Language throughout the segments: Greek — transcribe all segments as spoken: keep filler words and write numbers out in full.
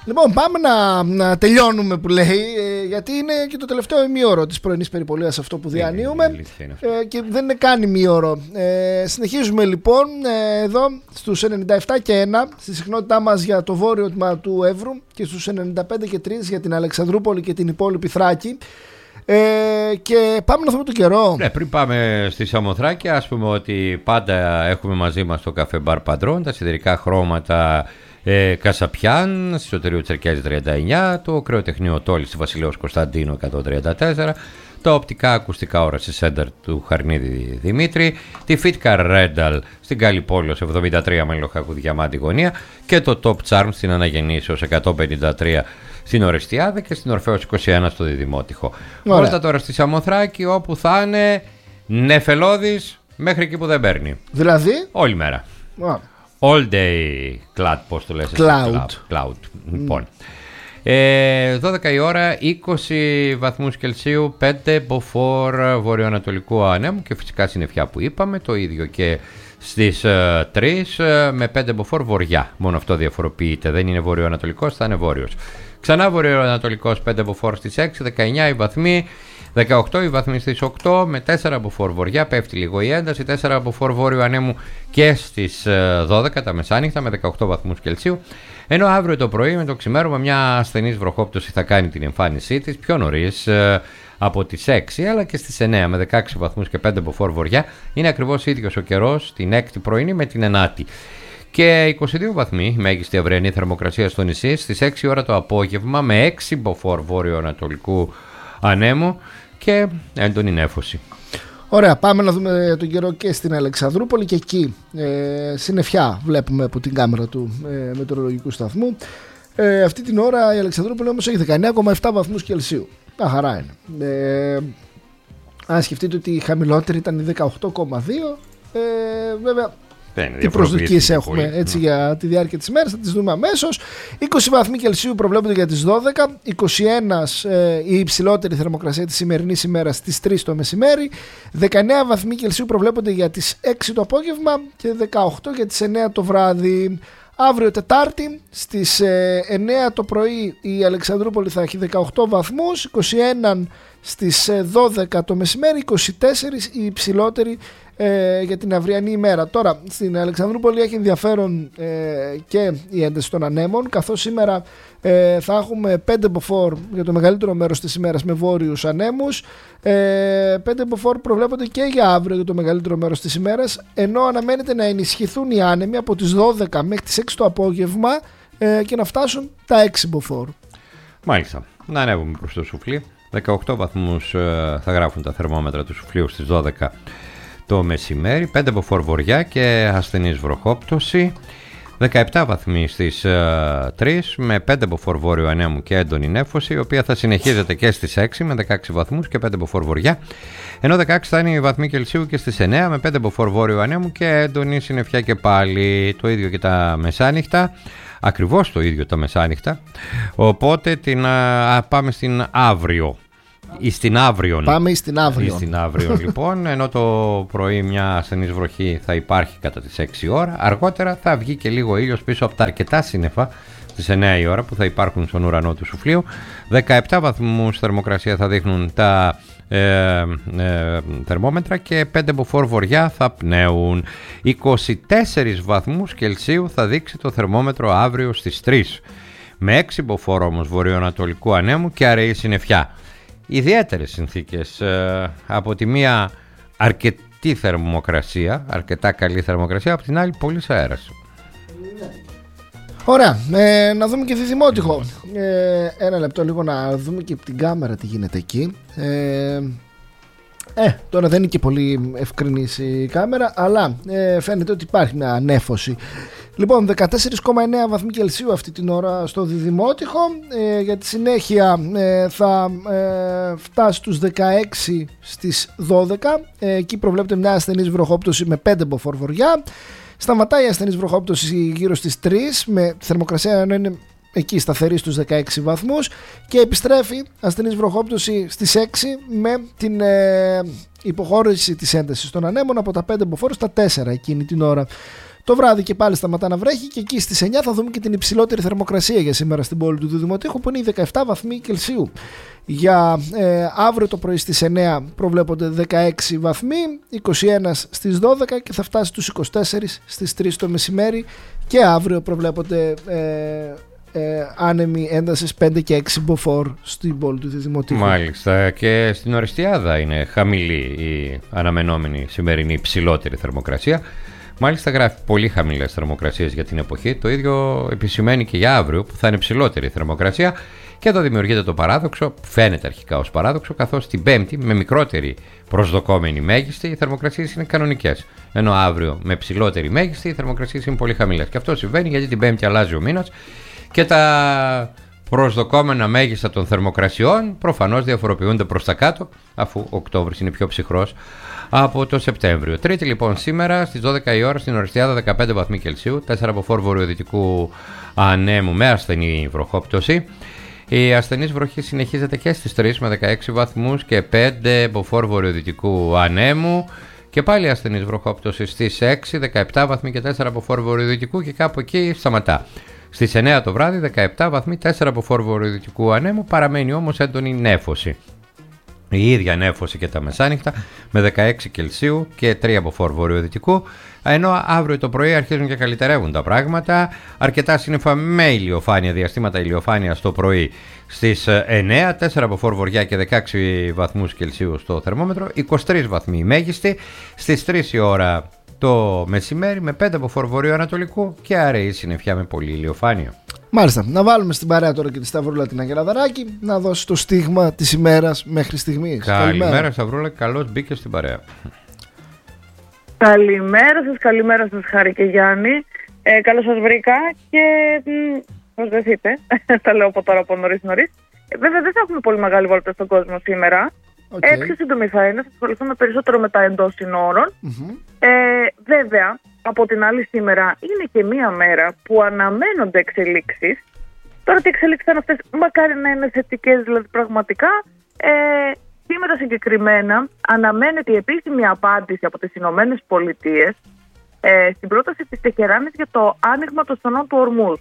Λοιπόν, πάμε να, να τελειώνουμε που λέει, ε, γιατί είναι και το τελευταίο ημίωρο της πρωινής περιπολίας αυτό που διανύουμε ε, και δεν είναι καν ημίωρο. Ε, συνεχίζουμε λοιπόν ε, εδώ στους ενενήντα επτά και ένα στη συχνότητά μας για το βόρειο τμήμα του Εύρου και στους ενενήντα πέντε και τρία για την Αλεξανδρούπολη και την υπόλοιπη Θράκη. Ε, και πάμε να δούμε τον καιρό. Ναι, πριν πάμε στη Σαμοθράκη, ας πούμε ότι πάντα έχουμε μαζί μας το καφέ μπαρ Παντρών, τα σιδερικά χρώματα ε, Κασαπιάν, στη Σωτηρίου Τσερκέζη τριάντα εννιά, το κρεοτεχνείο Τόλη στη Βασιλέως Κωνσταντίνου εκατόν τριάντα τέσσερα, τα οπτικά ακουστικά όραση Σέντερ του Χαρνίδη Δημήτρη, τη Φίτκα Ρένταλ στην Καλυπόλεως εβδομήντα τρία με Λοχακού Διαμάντη γωνία και το Top Charm στην Αναγεννήσεως εκατόν πενήντα τρία στην Ορεστιάδα και στην Ορφέως είκοσι ένα στο Διδημότυχο. Όλα τώρα στη Σαμοθράκη, όπου θα είναι νεφελώδης μέχρι εκεί που δεν παίρνει. Δηλαδή όλη μέρα. Oh. All day cloud, πώς το λες? Cloud. Cloud. Cloud. Mm. Λοιπόν. Ε, δώδεκα η ώρα, είκοσι βαθμούς Κελσίου, πέντε μποφόρ βορειοανατολικού ανέμου και φυσικά συννεφιά που είπαμε. Το ίδιο και στις uh, τρεις uh, με πέντε μποφόρ βορειά. Μόνο αυτό διαφοροποιείται. Δεν είναι βορειοανατολικός, θα είναι βόρειος. Ξανά βορειοανατολικός, πέντε μποφόρ στις έξι, δεκαεννιά οι βαθμοί, δεκαοκτώ οι βαθμοί στις οκτώ, με τέσσερα μποφόρ βορειά, πέφτει λίγο η ένταση, τέσσερα μποφόρ βόρειο ανέμου και στις δώδεκα τα μεσάνυχτα με δεκαοκτώ βαθμούς Κελσίου. Ενώ αύριο το πρωί με το ξημέρωμα μια ασθενής βροχόπτωση θα κάνει την εμφάνισή της πιο νωρίς από τις έξι, αλλά και στις εννέα με δεκαέξι βαθμούς και πέντε μποφόρ βορειά. Είναι ακριβώς ίδιος ο καιρός την έκτη πρωινή με την ενάτη. Και είκοσι δύο βαθμοί μέγιστη αυριανή θερμοκρασία στο νησί στις έξι ώρα το απόγευμα με έξι μποφόρ βόρειο-ανατολικού ανέμου και έντονη νέφωση. Ωραία, πάμε να δούμε τον καιρό και στην Αλεξανδρούπολη και εκεί ε, συννεφιά βλέπουμε από την κάμερα του ε, μετεωρολογικού σταθμού. Ε, αυτή την ώρα η Αλεξανδρούπολη όμως έχει δεκαεννιά κόμμα επτά βαθμούς Κελσίου. Τα χαρά είναι. Ε, αν σκεφτείτε ότι η χαμηλότερη ήταν η δεκαοκτώ κόμμα δύο, ε, βέβαια τι προσδοκίες έχουμε πολύ, έτσι, για τη διάρκεια της ημέρας, θα τις δούμε αμέσως. είκοσι βαθμοί Κελσίου προβλέπονται για τις δώδεκα, είκοσι ένα ε, η υψηλότερη θερμοκρασία της σημερινής ημέρας στις τρεις το μεσημέρι, δεκαεννέα βαθμοί Κελσίου προβλέπονται για τις έξι το απόγευμα και δεκαοκτώ για τις εννέα το βράδυ. Αύριο Τετάρτη στις ε, εννέα το πρωί η Αλεξανδρούπολη θα έχει δεκαοκτώ βαθμούς, είκοσι ένα στις ε, δώδεκα το μεσημέρι, είκοσι τέσσερα η υψηλότερη ε, για την αυριανή ημέρα. Τώρα στην Αλεξανδρούπολη έχει ενδιαφέρον ε, και η ένταση των ανέμων, καθώς σήμερα ε, θα έχουμε πέντε μποφόρ για το μεγαλύτερο μέρος της ημέρας με βόρειους ανέμους. ε, πέντε μποφόρ προβλέπονται και για αύριο για το μεγαλύτερο μέρος της ημέρας, ενώ αναμένεται να ενισχυθούν οι άνεμοι από τις δώδεκα μέχρι τις έξι το απόγευμα ε, και να φτάσουν τα έξι μποφόρ. Μάλιστα, να ανέβουμε προς το σουφλί. δεκαοκτώ βαθμούς ε, θα γράφουν τα θερμόμετρα του σουφλίου στις δώδεκα το μεσημέρι, πέντε μποφόρ βορειά και ασθενής βροχόπτωση, δεκαεπτά βαθμοί στις uh, τρεις με πέντε μποφόρ βόρειο ανέμου και έντονη νέφωση, η οποία θα συνεχίζεται και στις έξι με δεκαέξι βαθμούς και πέντε μποφόρ βορειά, ενώ δεκαέξι θα είναι οι βαθμοί Κελσίου και στις εννέα με πέντε μποφόρ βόρειο ανέμου και έντονη συννεφιά και πάλι. Το ίδιο και τα μεσάνυχτα, ακριβώς το ίδιο τα μεσάνυχτα, οπότε την, uh, πάμε στην αύριο. Ή στην αύριο. Πάμε στην αύριο. Στην αύριο λοιπόν, ενώ το πρωί μια ασθενής βροχή θα υπάρχει κατά τις έξι ώρα. Αργότερα θα βγει και λίγο ήλιος πίσω από τα αρκετά σύννεφα στις εννέα η ώρα που θα υπάρχουν στον ουρανό του σουφλίου. δεκαεπτά βαθμούς θερμοκρασία θα δείχνουν τα ε, ε, θερμόμετρα και πέντε μποφόρ βορειά θα πνέουν. είκοσι τέσσερις βαθμούς Κελσίου θα δείξει το θερμόμετρο αύριο στις τρεις, με έξι μποφόρ όμως βορειοανατολικού ανέμου και αραιή συννεφιά. Ιδιαίτερες συνθήκες, ε, από τη μία αρκετή θερμοκρασία, αρκετά καλή θερμοκρασία, από την άλλη πολύς αέρας. Ωραία, ε, να δούμε και Διδημότυχο. Ε, ένα λεπτό λίγο να δούμε και από την κάμερα τι γίνεται εκεί. Ε, ε, τώρα δεν είναι και πολύ ευκρινής η κάμερα, αλλά ε, φαίνεται ότι υπάρχει μια ανέφωση. Λοιπόν, δεκατέσσερα κόμμα εννέα βαθμοί Κελσίου αυτή την ώρα στο Διδημότυχο. Ε, για τη συνέχεια ε, θα ε, φτάσει στους δεκαέξι στις δώδεκα. Ε, εκεί προβλέπεται μια ασθενής βροχόπτωση με πέντε μποφόρ βορειά. Σταματάει η ασθενής βροχόπτωση γύρω στις τρεις με θερμοκρασία να είναι εκεί σταθερή στους δεκαέξι βαθμούς και επιστρέφει ασθενής βροχόπτωση στις έξι με την ε, υποχώρηση της έντασης των ανέμων από τα πέντε μποφόρ στα τέσσερα εκείνη την ώρα. Το βράδυ και πάλι σταματά να βρέχει και εκεί στις εννιά θα δούμε και την υψηλότερη θερμοκρασία για σήμερα στην πόλη του Δημοτήχου, που είναι οι δεκαεπτά βαθμοί Κελσίου. Για ε, αύριο το πρωί στις εννιά προβλέπονται δεκαέξι βαθμοί, είκοσι ένα στις δώδεκα και θα φτάσει τους είκοσι τέσσερα στις τρεις το μεσημέρι, και αύριο προβλέπονται ε, ε, άνεμοι έντασης πέντε και έξι μποφόρ στην πόλη του Δημοτήχου. Μάλιστα, και στην Ορεστιάδα είναι χαμηλή η αναμενόμενη σημερινή υψηλότερη θερμοκρασία. Μάλιστα γράφει πολύ χαμηλές θερμοκρασίες για την εποχή. Το ίδιο επισημαίνει και για αύριο, που θα είναι υψηλότερη η θερμοκρασία. Και εδώ δημιουργείται το παράδοξο, φαίνεται αρχικά ως παράδοξο, καθώς την Πέμπτη με μικρότερη προσδοκόμενη μέγιστη οι θερμοκρασίες είναι κανονικές. Ενώ αύριο με ψηλότερη μέγιστη οι θερμοκρασίες είναι πολύ χαμηλές. Και αυτό συμβαίνει γιατί την Πέμπτη αλλάζει ο μήνας και τα προσδοκόμενα μέγιστα των θερμοκρασιών προφανώς διαφοροποιούνται προς τα κάτω, αφού ο Οκτώβρης είναι πιο ψυχρός από το Σεπτέμβριο. Τρίτη λοιπόν σήμερα στις δώδεκα η ώρα στην Ορεστιάδα δεκαπέντε βαθμοί Κελσίου, τέσσερα μποφόρ βορειοδυτικού ανέμου με ασθενή βροχόπτωση. Η ασθενής βροχή συνεχίζεται και στις τρεις με δεκαέξι βαθμούς και πέντε μποφόρ βορειοδυτικού ανέμου, και πάλι ασθενής βροχόπτωση στις έξι, δεκαεπτά βαθμοί και τέσσερα μποφόρ βορειοδυτικού, και κάπου εκεί σταματά. Στις εννιά το βράδυ δεκαεπτά βαθμοί, τέσσερα μποφόρ βορειοδυτικού ανέμου, παραμένει όμως έντονη νέφωση. Η ίδια νέφωση και τα μεσάνυχτα με δεκαέξι Κελσίου και τρία μποφόρ βορειοδυτικού, ενώ αύριο το πρωί αρχίζουν και καλυτερεύουν τα πράγματα, αρκετά σύννεφα με ηλιοφάνεια, διαστήματα ηλιοφάνειας το πρωί στις εννιά, τέσσερα μποφόρ βορειά και δεκαέξι βαθμούς Κελσίου στο θερμόμετρο, είκοσι τρεις βαθμοί μέγιστη, στις τρεις η ώρα το μεσημέρι με πέντε μποφόρ βορειοανατολικού και αραιή συννεφιά με πολύ ηλιοφάνεια. Μάλιστα, να βάλουμε στην παρέα τώρα και τη Σταυρούλα την Αγελαδαράκη να δώσει το στίγμα της ημέρας μέχρι στιγμής. Καλημέρα Σταυρούλα, καλώς μπήκε στην παρέα. Καλημέρα σας, καλημέρα σας Χάρη και Γιάννη. Ε, καλώς σας βρήκα και πώς βρεθείτε, τα λέω από τώρα από νωρίς νωρίς. Ε, βέβαια δεν θα έχουμε πολύ μεγάλη βόλτα στον κόσμο σήμερα. Okay. Ε, πιο σύντομη θα είναι, θα ασχοληθούμε περισσότερο με τα εντός συνόρων. Mm-hmm. Ε, βέβαια, από την άλλη σήμερα είναι και μία μέρα που αναμένονται εξελίξεις. Τώρα τι εξελίξεις θα είναι αυτές, μακάρι να είναι θετικές, δηλαδή πραγματικά. Ε, σήμερα συγκεκριμένα αναμένεται η επίσημη απάντηση από τις Ηνωμένες Πολιτείες ε, στην πρόταση της Τεχεράνης για το άνοιγμα των στενών του Ορμούζ.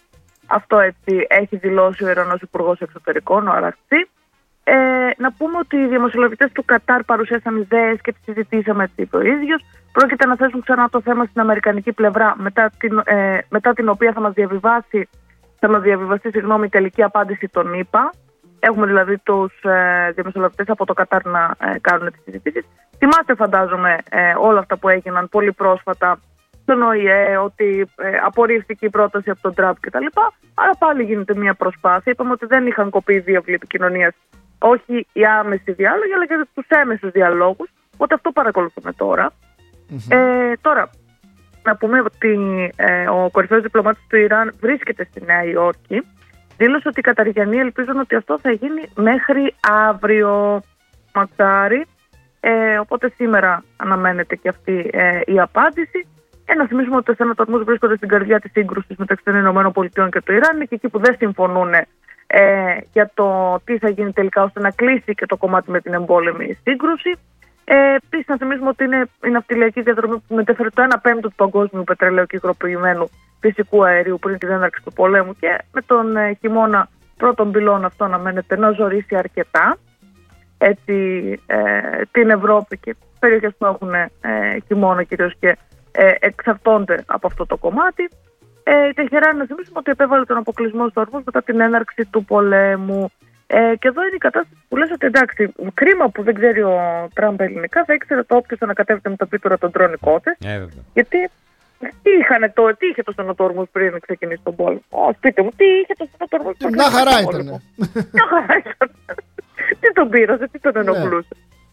Αυτό έτσι έχει δηλώσει ο Ιρανός Υπουργός Εξωτερικών, ο Αραχτσί. Ε, να πούμε ότι οι δημοσιολογητές του Κατάρ παρουσίασαν ιδέες και τις συζητήσαμε, έτσι είπε ο ίδιος. Πρόκειται να θέσουν ξανά το θέμα στην αμερικανική πλευρά, μετά την, ε, μετά την οποία θα μας διαβιβάσει, θα μας διαβιβαστεί συγγνώμη, η τελική απάντηση των ΗΠΑ. Έχουμε δηλαδή τους ε, δημοσιολογητές από το Κατάρ να ε, κάνουν τις συζητήσεις. Θυμάστε, φαντάζομαι, ε, όλα αυτά που έγιναν πολύ πρόσφατα στον Ο Η Ε, ότι ε, απορρίφθηκε η πρόταση από τον Τραμπ κτλ. Άρα πάλι γίνεται μια προσπάθεια. Είπαμε ότι δεν είχαν κοπεί οι διάβλοι επικοινωνίας, όχι οι άμεσοι διάλογοι, αλλά και τους έμεσους διαλόγους. Οπότε αυτό παρακολουθούμε τώρα. Mm-hmm. Ε, τώρα, να πούμε ότι ε, ο κορυφαίος διπλωμάτης του Ιράν βρίσκεται στη Νέα Υόρκη. Δήλωσε ότι οι Καταριανοί ελπίζουν ότι αυτό θα γίνει μέχρι αύριο. Μακάρι. Ε, οπότε σήμερα αναμένεται και αυτή ε, η απάντηση. Ε, να θυμίσουμε ότι τα στενά του Ορμούζ βρίσκονται στην καρδιά της σύγκρουσης μεταξύ των ΗΠΑ και του Ιράν. Είναι και εκεί που δεν συμφωνούν ε, για το τι θα γίνει τελικά, ώστε να κλείσει και το κομμάτι με την εμπόλεμη σύγκρουση. Ε, Επίσης, να θυμίσουμε ότι είναι η ναυτιλιακή διαδρομή που μετέφερε το ένα πέμπτο του παγκόσμιου πετρελαίου και υγροποιημένου φυσικού αερίου πριν την έναρξη του πολέμου, και με τον ε, χειμώνα πρώτων πυλών αυτό αναμένεται να ζορίσει αρκετά έτσι, ε, την Ευρώπη και περιοχές που έχουν ε, χειμώνα κυρίως και ε, εξαρτώνται από αυτό το κομμάτι. Ε, η Τεχεράνη, να θυμίσουμε ότι επέβαλε τον αποκλεισμό στο Ορμούζ μετά την έναρξη του πολέμου. Ε, και εδώ είναι η κατάσταση που λες ότι εντάξει, κρίμα που δεν ξέρει ο Τραμπ ελληνικά, θα ήξερε το όποιος ανακατεύεται με τα πίτουρα των τρονικότες. Ε, γιατί τι, είχανε το, τι είχε το στενό του Ορμούζ πριν ξεκινήσει τον πόλεμο. Ω, πείτε μου, τι είχε το στενό του Ορμούζ πριν ξεκινήσει τον πόλεμο. Μια χαρά ήταν. Μια χαρά ήταν. Τι τον πήρασε, τι τον ενοχλούσε.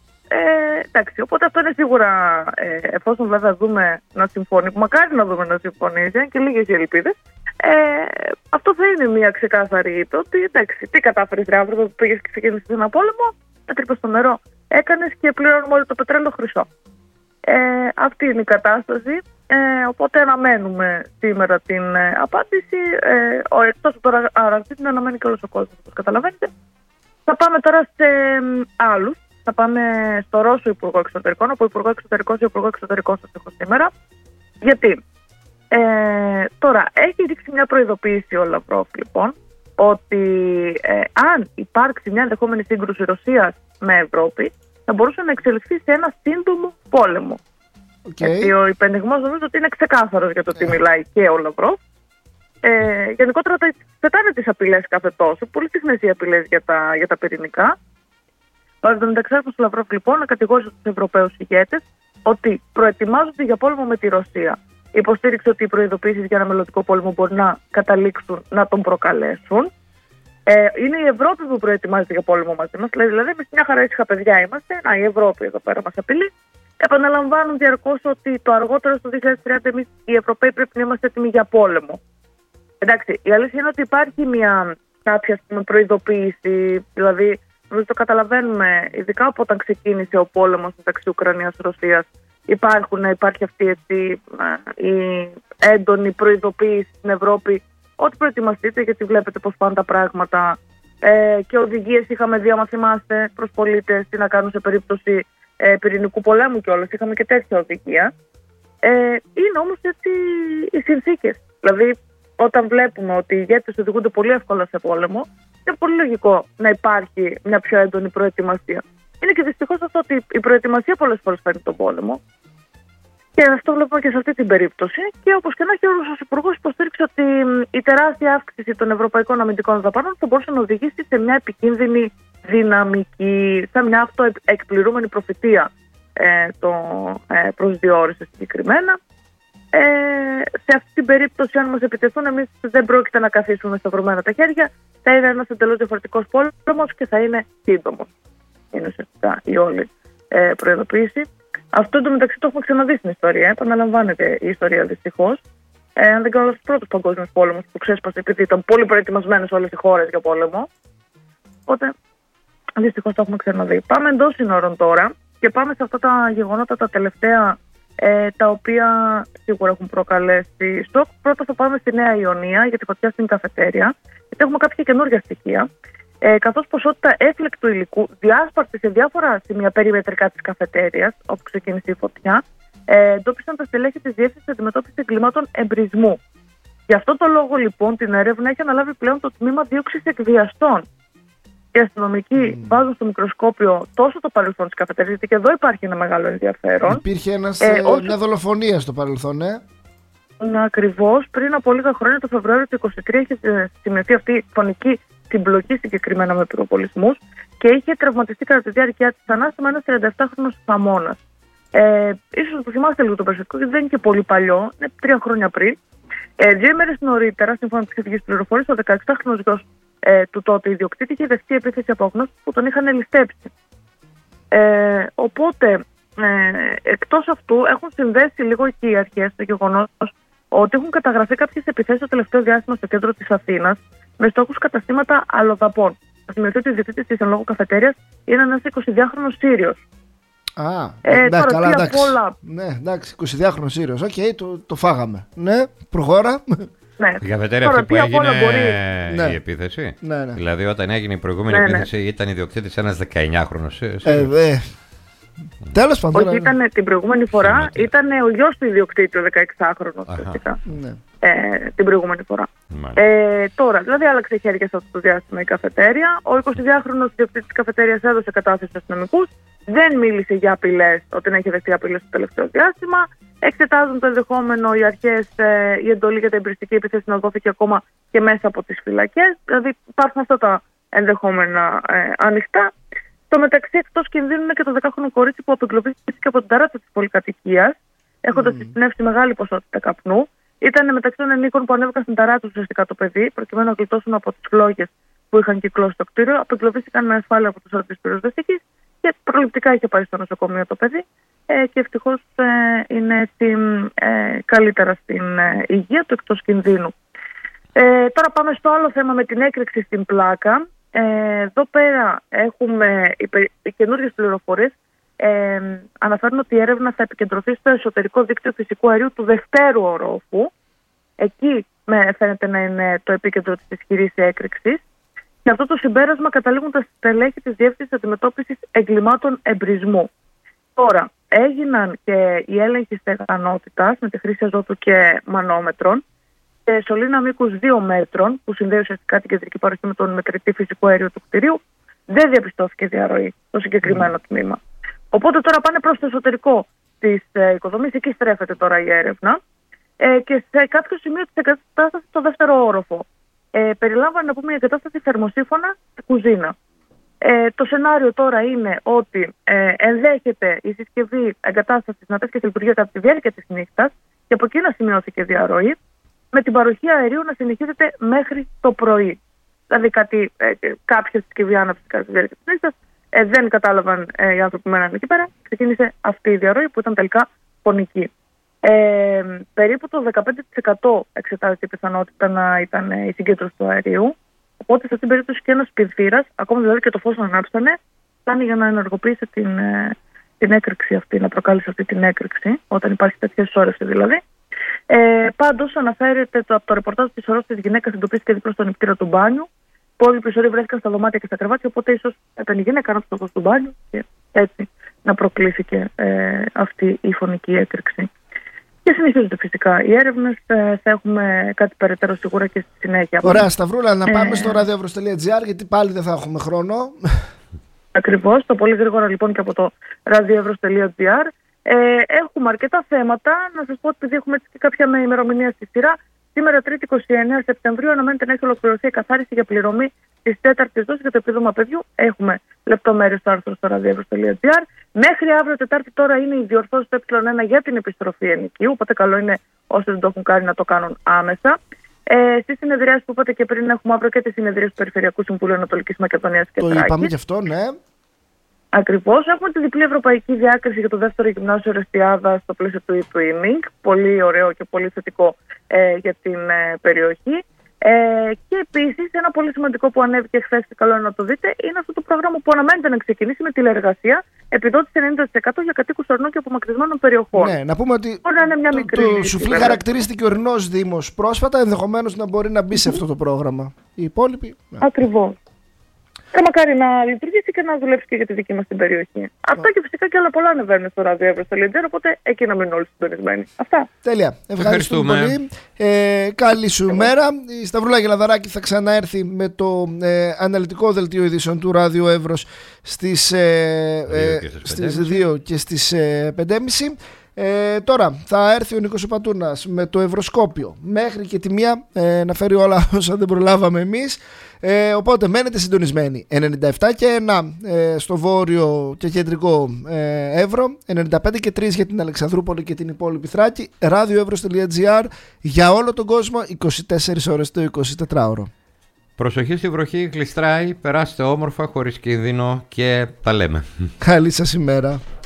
Ε, εντάξει, οπότε αυτό είναι σίγουρα, ε, εφόσον βέβαια δούμε να συμφωνεί, που μακάρι να δούμε να συμφωνήσει, και λίγες οι ελπίδες, ε, αυτό θα είναι μια ξεκάθαρη το ότι εντάξει, τι κατάφερες ρε άνθρωπο που πήγες και ξεκίνησες ένα πόλεμο, έτρυπες στο νερό, έκανες και πληρώνουμε όλο το πετρέλαιο χρυσό. Ε, αυτή είναι η κατάσταση, ε, οπότε αναμένουμε σήμερα την ε, απάντηση. Ε, ο, εκτός από το Αραχτσί την αναμένει και όλος ο κόσμος, όπως καταλαβαίνετε. Θα πάμε τώρα σε ε, άλλους. Θα πάμε στο Ρώσο Υπουργό Εξωτερικών, από Υπουργό Εξωτερικών σε Υπουργό Εξωτερικών σας έχω σήμερα. Γιατί Ε, τώρα, έχει ρίξει μια προειδοποίηση ο Λαυρόφ, λοιπόν, ότι ε, αν υπάρξει μια ενδεχόμενη σύγκρουση Ρωσίας με Ευρώπη, θα μπορούσε να εξελιχθεί σε ένα σύντομο πόλεμο. Okay. Γιατί ο υπενιγμός νομίζω ότι είναι ξεκάθαρος για το τι yeah. μιλάει και ο Λαυρόφ. Ε, γενικότερα πετάνε τις απειλές κάθε τόσο, πολύ συχνές οι απειλές για τα, για τα πυρηνικά. Ο εβδομηνταεξάχρονος Λαυρόφ, λοιπόν, κατηγόρησε τους Ευρωπαίους ηγέτες ότι προετοιμάζονται για πόλεμο με τη Ρωσία. Υποστήριξε ότι οι προειδοποιήσεις για ένα μελλοντικό πόλεμο μπορεί να καταλήξουν να τον προκαλέσουν. Ε, είναι η Ευρώπη που προετοιμάζεται για πόλεμο μαζί μας. Δηλαδή, εμείς μια χαρά ήσυχα παιδιά είμαστε. Να, η Ευρώπη εδώ πέρα μας απειλεί. Επαναλαμβάνουν διαρκώς ότι το αργότερο στο δύο χιλιάδες τριάντα εμείς οι Ευρωπαίοι πρέπει να είμαστε έτοιμοι για πόλεμο. Εντάξει, η αλήθεια είναι ότι υπάρχει μια κάποια προειδοποίηση, δηλαδή νομίζω το καταλαβαίνουμε, ειδικά από όταν ξεκίνησε ο πόλεμος μεταξύ Ουκρανίας και Ρωσίας. Υπάρχουν, υπάρχει αυτή έτσι, η έντονη προειδοποίηση στην Ευρώπη ότι προετοιμαστείτε, γιατί βλέπετε πώς πάνε τα πράγματα, ε, και οδηγίες είχαμε δει, άμα θυμάστε, προς πολίτες τι να κάνουν σε περίπτωση ε, πυρηνικού πολέμου κιόλας. Είχαμε και τέτοια οδηγία. Ε, είναι όμως έτσι οι συνθήκες. Δηλαδή, όταν βλέπουμε ότι οι ηγέτες οδηγούνται πολύ εύκολα σε πόλεμο, είναι πολύ λογικό να υπάρχει μια πιο έντονη προετοιμασία. Είναι και δυστυχώς αυτό ότι η προετοιμασία πολλές φορές φέρνει τον πόλεμο. Και αυτό βλέπουμε και σε αυτή την περίπτωση. Και όπως και να έχει, ο Ρώσος Υπουργός υποστήριξε ότι η τεράστια αύξηση των ευρωπαϊκών αμυντικών δαπανών θα μπορούσε να οδηγήσει σε μια επικίνδυνη δυναμική, σε μια αυτοεκπληρούμενη προφητεία. Ε, το ε, προσδιορίσε συγκεκριμένα. Ε, σε αυτή την περίπτωση, αν μας επιτεθούν, εμείς δεν πρόκειται να καθίσουμε με σταυρωμένα τα χέρια. Θα είναι ένας εντελώς διαφορετικός πόλεμος και θα είναι σύντομος. Είναι ουσιαστικά η όλη ε, προειδοποίηση. Αυτό εντωμεταξύ το έχουμε ξαναδεί στην ιστορία. Επαναλαμβάνεται η ιστορία δυστυχώς. Ε, αν δεν κάνω λάθος, πρώτος παγκόσμιος πόλεμος που ξέσπασε επειδή ήταν πολύ προετοιμασμένες όλες οι χώρες για πόλεμο. Οπότε δυστυχώς το έχουμε ξαναδεί. Πάμε εντός σύνορων τώρα και πάμε σε αυτά τα γεγονότα τα τελευταία, ε, τα οποία σίγουρα έχουν προκαλέσει σοκ. Πρώτα θα πάμε στη Νέα Ιωνία για τη φωτιά στην καφετέρια, γιατί έχουμε κάποια καινούργια στοιχεία. Ε, καθώς ποσότητα έφλεκτου υλικού διάσπαρτη σε διάφορα σημεία περιμετρικά της καφετέριας, όπου ξεκίνησε η φωτιά, ε, εντόπισαν τα στελέχη της Διεύθυνσης Αντιμετώπισης Εγκλημάτων Εμπρισμού. Γι' αυτό το λόγο, λοιπόν, την έρευνα έχει αναλάβει πλέον το τμήμα δίωξης εκβιαστών. Οι αστυνομικοί mm. βάζουν στο μικροσκόπιο τόσο το παρελθόν της καφετέριας, γιατί και εδώ υπάρχει ένα μεγάλο ενδιαφέρον. Υπήρχε ένας, ε, όσο... μια δολοφονία στο παρελθόν, ε. Ακριβώς, πριν από λίγα χρόνια, το Φεβρουάριο του είκοσι τρία, είχε σημειωθεί αυτή η φωνική συμπλοκή συγκεκριμένα με πυροβολισμούς και είχε τραυματιστεί κατά τη διάρκεια της ανάστημα ένας τριανταεπτάχρονος θαμώνας. Ε, ίσως το θυμάστε λίγο το περιστατικό, γιατί δεν είναι και πολύ παλιό, είναι τρία χρόνια πριν. Ε, δύο ημέρες νωρίτερα, σύμφωνα με τις ειδικές πληροφορίες, ο δεκαεξάχρονος γιος ε, του τότε ιδιοκτήτη είχε δεχτεί επίθεση από άγνωστους που τον είχαν ληστέψει. Ε, οπότε, ε, εκτός αυτού, έχουν συνδέσει λίγο και οι αρχές το γεγονός ότι έχουν καταγραφεί κάποιες επιθέσεις το τελευταίο διάστημα στο κέντρο της Αθήνας με στόχους καταστήματα αλλοδαπών. Θα σημειωθεί ότι ο ιδιοκτήτης της εν λόγω καφετέριας είναι ένας εικοσιδυάχρονος Σύριος. Α, ε, ναι, τώρα, καλά, εντάξει. Όλα... Ναι, εντάξει, εικοσιδυάχρονος Σύριος. Οκ, okay, το, το φάγαμε. Ναι, προχώρα. Ναι. Η καφετέρια αυτή που έγινε μπορεί... η επίθεση. Ναι, ναι. Δηλαδή, όταν έγινε η προηγούμενη ναι, επίθεση, ναι. ήταν ιδιοκτήτης ένας δεκαεννιάχρονος Σύριος. Ε, ε, Τέλος πάντων. Όχι, ήταν την προηγούμενη φορά ήταν ο γιος του ιδιοκτήτη, ο δεκαεξάχρονος. Ναι. Ε, την προηγούμενη φορά. Ε, τώρα, δηλαδή, άλλαξε χέρια σε αυτό το διάστημα η καφετέρια. Ο εικοσιδυάχρονος ιδιοκτήτης της καφετέριας έδωσε κατάθεση στους αστυνομικούς. Δεν μίλησε για απειλές, ότι να έχει δεχτεί απειλές στο τελευταίο διάστημα. Εξετάζουν το ενδεχόμενο οι αρχές, ε, η εντολή για την εμπριστική επίθεση να δόθηκε ακόμα και μέσα από τις φυλακές. Δηλαδή, υπάρχουν αυτά τα ενδεχόμενα ε, ανοιχτά. Στο μεταξύ, εκτός κινδύνου είναι και το δεκάχρονο κορίτσι που απεγκλωβίστηκε από την ταράτσα της πολυκατοικίας, έχοντας συστηνεύσει μεγάλη ποσότητα καπνού. Ήταν μεταξύ των ενίκων που ανέβηκαν στην ταράτσα ουσιαστικά το παιδί, προκειμένου να γλιτώσουν από τις φλόγες που είχαν κυκλώσει το κτίριο. Απεγκλωβίστηκαν με ασφάλεια από τους όρους της πυροσβεστικής και προληπτικά είχε πάει στο νοσοκομείο το παιδί. Ε, και ευτυχώς ε, είναι έτσι, ε, καλύτερα στην ε, υγεία του, εκτός κινδύνου. Ε, τώρα πάμε στο άλλο θέμα με την έκρηξη στην πλάκα. Ε, εδώ πέρα έχουμε οι, οι καινούργιες πληροφορίες. Ε, αναφέρουν ότι η έρευνα θα επικεντρωθεί στο εσωτερικό δίκτυο φυσικού αερίου του δευτέρου ορόφου. Εκεί με, φαίνεται να είναι το επίκεντρο της ισχυρής έκρηξης. Και αυτό το συμπέρασμα καταλήγουν τα στελέχη της Διεύθυνσης Αντιμετώπισης Εγκλημάτων Εμπρισμού. Τώρα, έγιναν και οι έλεγχοι στεγανότητας με τη χρήση αζότου και μανόμετρων και σωλήνα μήκους δύο μέτρων που συνδέει ουσιαστικά την κεντρική παροχή με τον μετρητή φυσικού αερίου του κτηρίου. Δεν διαπιστώθηκε διαρροή στο συγκεκριμένο mm. τμήμα. Οπότε τώρα πάνε προς το εσωτερικό της ε, οικοδομής, εκεί στρέφεται τώρα η έρευνα. Ε, και σε κάποιο σημείο της εγκατάστασης στο δεύτερο όροφο. Ε, περιλάμβανε να πούμε η εγκατάσταση θερμοσύφωνα και κουζίνα. Ε, το σενάριο τώρα είναι ότι ε, ενδέχεται η συσκευή εγκατάστασης να τέθηκε σε λειτουργία κατά τη διάρκεια της νύχτας και από εκεί να σημειώθηκε διαρροή, με την παροχή αερίου να συνεχίζεται μέχρι το πρωί. Δηλαδή κάτι, ε, κάποια συσκευή άναψε κατά τη διάρκεια της νύχτας, ε, δεν κατάλαβαν ε, οι άνθρωποι που μέναν εκεί πέρα, ξεκίνησε αυτή η διαρροή που ήταν τελικά φωνική. Ε, περίπου το δεκαπέντε τοις εκατό εξετάζεται η πιθανότητα να ήταν η συγκέντρωση του αερίου. Οπότε σε αυτήν την περίπτωση και ένας πυρθύρας, ακόμα δηλαδή και το φως να ανάψανε, φτάνει για να ενεργοποιήσει την, την έκρηξη αυτή, να προκάλεσε αυτή την έκρηξη, όταν υπάρχει τέτοια συσσόρευση δηλαδή. Ε, πάντως αναφέρεται το, από το ρεπορτάζ της ορός της γυναίκας εντοπίστηκε δίπλα στον νηπτήρα του μπάνιου. Πολλοί πισωροί βρέθηκαν στα δωμάτια και στα κρεβάτια, οπότε ίσως ήταν η γυναίκα ανάψε το φως του μπάνιου και έτσι να προκλήθηκε ε, αυτή η φωνική έκρηξη. Και συνεχίζονται φυσικά οι έρευνες. Θα έχουμε κάτι περαιτέρω σίγουρα και στη συνέχεια. Ωραία, Σταυρούλα, να πάμε ε... στο radioevros.gr, γιατί πάλι δεν θα έχουμε χρόνο. Ακριβώς, το πολύ γρήγορα λοιπόν και από το radioevros.gr. Ε, έχουμε αρκετά θέματα. Να σας πω ότι επειδή έχουμε και κάποια με ημερομηνία στη σειρά, σήμερα Τρίτη είκοσι εννέα Σεπτεμβρίου αναμένεται να έχει ολοκληρωθεί η καθάριση για πληρωμή της τέταρτης δόσης για το επίδομα παιδιού. Έχουμε λεπτομέρειες στο άρθρο στο radioevros.gr. Μέχρι αύριο Τετάρτη τώρα είναι η διορθώση του ε ένα για την επιστροφή ενοικίου. Οπότε καλό είναι όσοι δεν το έχουν κάνει να το κάνουν άμεσα. Ε, Στις συνεδριάσεις που είπατε και πριν, έχουμε αύριο και τη συνεδρία του Περιφερειακού Συμβουλίου Ανατολικής Μακεδονίας και Θράκης. Το είπαμε και αυτό, ναι. Ακριβώς. Έχουμε τη διπλή ευρωπαϊκή διάκριση για το δεύτερο γυμνάσιο Ορεστιάδα στο πλαίσιο του e-twinning. Πολύ ωραίο και πολύ θετικό ε, για την ε, περιοχή. Ε, και επίσης ένα πολύ σημαντικό που ανέβηκε χθες και καλό είναι να το δείτε, είναι αυτό το πρόγραμμα που αναμένεται να ξεκινήσει με τηλεεργασία, επιδότηση ενενήντα τοις εκατό για κατοίκους ορεινών και απομακρυσμένων περιοχών. Ναι, να πούμε ότι είναι μια το, μικρή το Σουφλί χαρακτηρίστηκε ορεινός Δήμος πρόσφατα, ενδεχομένως να μπορεί να μπει σε αυτό το πρόγραμμα. Οι υπόλοιποι. Ναι. Ακριβώς. Και μακάρι να λειτουργήσει και να δουλέψει και για τη δική μας την περιοχή. Αυτά και φυσικά και άλλα πολλά ανεβαίνουν στο radioevros.gr, οπότε εκεί να μείνουν όλοι συντονισμένοι. Αυτά. Τέλεια. Ευχαριστούμε πολύ. Ε, καλή σου Ευχαριστούμε. μέρα. Η Σταυρούλα Γελαδαράκη θα ξαναέρθει με το ε, αναλυτικό δελτίο ειδήσεων του Ράδιο Εύρος στις, ε, ε, στις δύο και στις ε, πέντε και μισή. Ε, τώρα θα έρθει ο Νίκος Πατούνας με το Ευρωσκόπιο μέχρι και τη μία ε, να φέρει όλα όσα δεν προλάβαμε εμείς. Ε, οπότε μένετε συντονισμένοι. ενενήντα επτά και ένα ε, στο βόρειο και κεντρικό ε, Εύρο, ενενήντα πέντε και τρία για την Αλεξανδρούπολη και την υπόλοιπη Θράκη. radioevros.gr για όλο τον κόσμο, είκοσι τέσσερις ώρες το εικοσιτετράωρο. Προσοχή στη βροχή, γλιστράει, περάστε όμορφα, χωρίς κίνδυνο και τα λέμε. Καλή σας ημέρα.